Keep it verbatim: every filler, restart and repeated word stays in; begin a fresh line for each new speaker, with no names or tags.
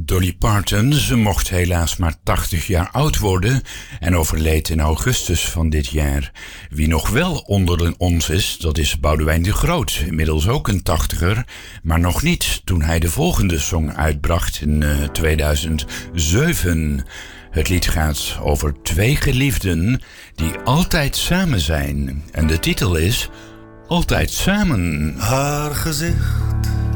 Dolly Parton. Ze mocht helaas maar tachtig jaar oud worden en overleed in augustus van dit jaar. Wie nog wel onder ons is, dat is Boudewijn de Groot. Inmiddels ook een tachtiger, maar nog niet toen hij de volgende song uitbracht in uh, tweeduizend zeven. Het lied gaat over twee geliefden die altijd samen zijn. En de titel is Altijd Samen.
Haar gezicht